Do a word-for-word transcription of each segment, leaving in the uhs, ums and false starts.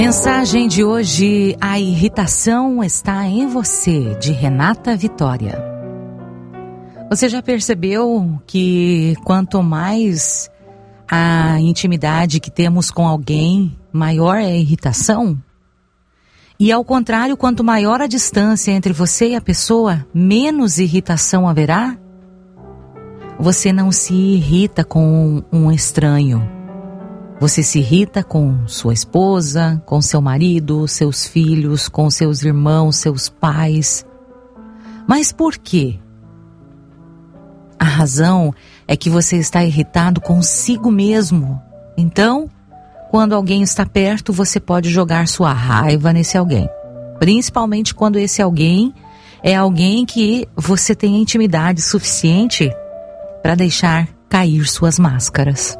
Mensagem de hoje: a irritação está em você, de Renata Vitória. Você já percebeu que quanto mais a intimidade que temos com alguém, maior é a irritação? E ao contrário, quanto maior a distância entre você e a pessoa, menos irritação haverá? Você não se irrita com um estranho. Você se irrita com sua esposa, com seu marido, seus filhos, com seus irmãos, seus pais. Mas por quê? A razão é que você está irritado consigo mesmo. Então, quando alguém está perto, você pode jogar sua raiva nesse alguém. Principalmente quando esse alguém é alguém que você tem intimidade suficiente para deixar cair suas máscaras.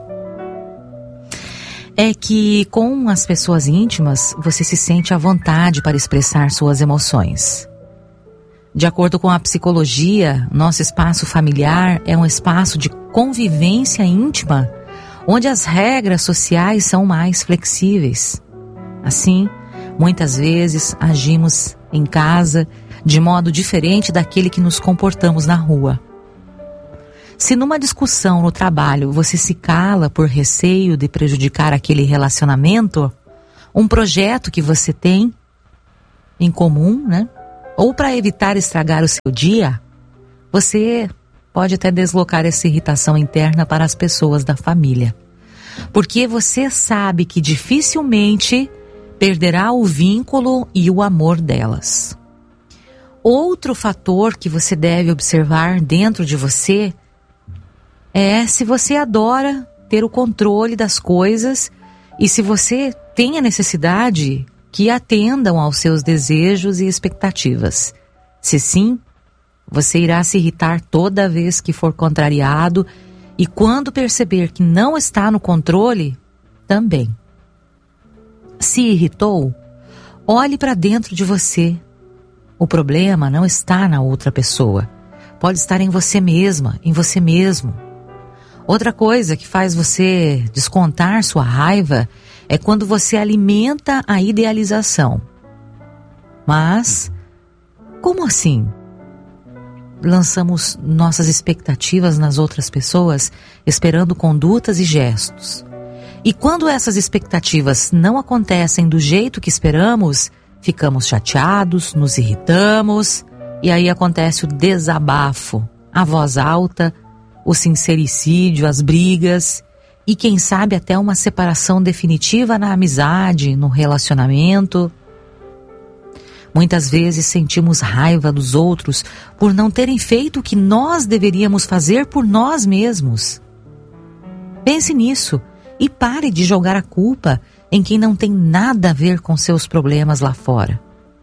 É que com as pessoas íntimas, você se sente à vontade para expressar suas emoções. De acordo com a psicologia, nosso espaço familiar é um espaço de convivência íntima, onde as regras sociais são mais flexíveis. Assim, muitas vezes agimos em casa de modo diferente daquele que nos comportamos na rua. Se numa discussão no trabalho você se cala por receio de prejudicar aquele relacionamento, um projeto que você tem em comum, né? Ou para evitar estragar o seu dia, você pode até deslocar essa irritação interna para as pessoas da família. Porque você sabe que dificilmente perderá o vínculo e o amor delas. Outro fator que você deve observar dentro de você é se você adora ter o controle das coisas e se você tem a necessidade que atendam aos seus desejos e expectativas. Se sim, você irá se irritar toda vez que for contrariado e quando perceber que não está no controle, também. Se irritou, olhe para dentro de você. O problema não está na outra pessoa. Pode estar em você mesma, em você mesmo. Outra coisa que faz você descontar sua raiva é quando você alimenta a idealização. Mas, como assim? Lançamos nossas expectativas nas outras pessoas, esperando condutas e gestos. E quando essas expectativas não acontecem do jeito que esperamos, ficamos chateados, nos irritamos, e aí acontece o desabafo, a voz alta, o sincericídio, as brigas e quem sabe até uma separação definitiva na amizade, no relacionamento. Muitas vezes sentimos raiva dos outros por não terem feito o que nós deveríamos fazer por nós mesmos. Pense nisso e pare de jogar a culpa em quem não tem nada a ver com seus problemas lá fora.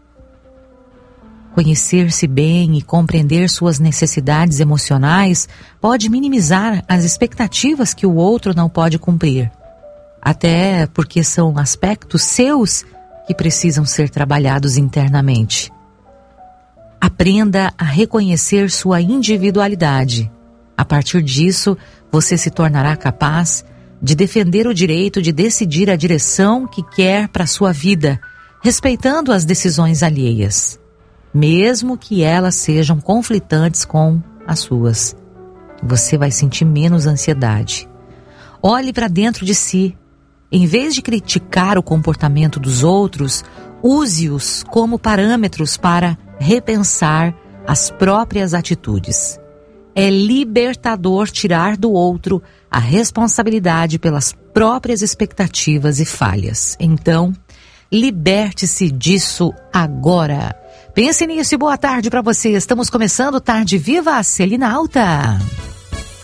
Conhecer-se bem e compreender suas necessidades emocionais pode minimizar as expectativas que o outro não pode cumprir. Até porque são aspectos seus que precisam ser trabalhados internamente. Aprenda a reconhecer sua individualidade. A partir disso, você se tornará capaz de defender o direito de decidir a direção que quer para sua vida, respeitando as decisões alheias, mesmo que elas sejam conflitantes com as suas. Você vai sentir menos ansiedade. Olhe para dentro de si. Em vez de criticar o comportamento dos outros, use-os como parâmetros para repensar as próprias atitudes. É libertador tirar do outro a responsabilidade pelas próprias expectativas e falhas. Então, liberte-se disso agora. Pense nisso e boa tarde para você. Estamos começando Tarde Viva, Celina Alta.